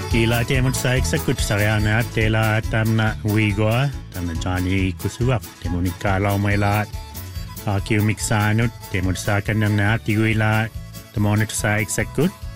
Ila temut sa eksakut sariana tela tamna wigoa tamna Johnny kusuap temuni kalau mai la kiu miksanut temut sa kanamna tiwila temonut sa eksakut